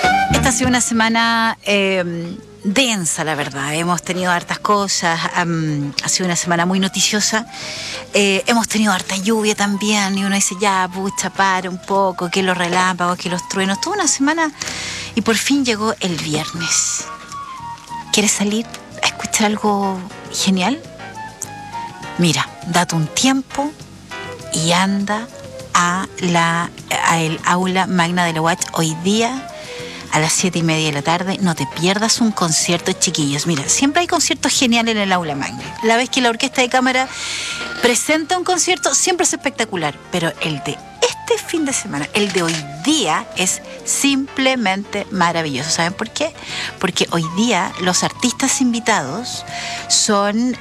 Esta ha sido una semana densa, la verdad. Hemos tenido hartas cosas, ha sido una semana muy noticiosa. Hemos tenido harta lluvia también, y uno dice, ya, pucha, para un poco, que los relámpagos, que los truenos. Toda una semana, y por fin llegó el viernes. ¿Quieres salir a escuchar algo genial? Mira, date un tiempo y anda a el aula magna de la UACH hoy día a las 7:30 de la tarde. No te pierdas un concierto, chiquillos. Mira, siempre hay conciertos geniales en el aula magna. La vez que la orquesta de cámara presenta un concierto, siempre es espectacular. Pero el de este fin de semana, el de hoy día, es simplemente maravilloso. ¿Saben por qué? Porque hoy día los artistas invitados son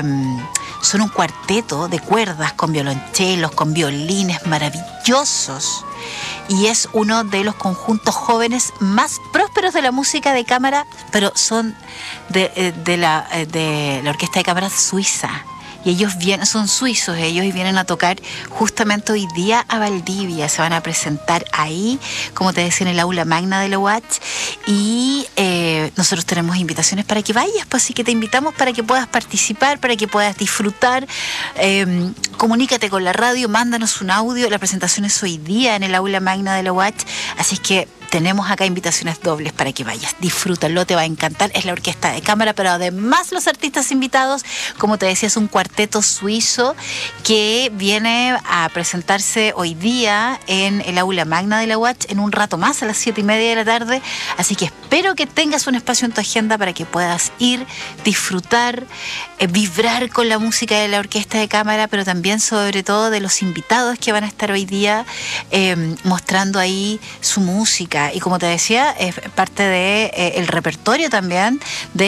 un cuarteto de cuerdas con violonchelos, con violines maravillosos. Y es uno de los conjuntos jóvenes más prósperos de la música de cámara, pero son de la orquesta de cámara suiza. Y ellos son suizos, y vienen a tocar justamente hoy día a Valdivia. Se van a presentar ahí, como te decía, en el aula magna de la UACH. Y nosotros tenemos invitaciones para que vayas, pues así que te invitamos para que puedas participar, para que puedas disfrutar. Comunícate con la radio, mándanos un audio. La presentación es hoy día en el aula magna de la UACH, así es que tenemos acá invitaciones dobles para que vayas. Disfrútalo, te va a encantar. Es la orquesta de cámara, pero además los artistas invitados, como te decía, es un cuarteto suizo que viene a presentarse hoy día en el aula magna de la UACH en un rato más, a las 7:30 de la tarde. Así que espero que tengas un espacio en tu agenda para que puedas ir, disfrutar, vibrar con la música de la orquesta de cámara, pero también, sobre todo, de los invitados que van a estar hoy día mostrando ahí su música. Y como te decía, es parte de el repertorio también de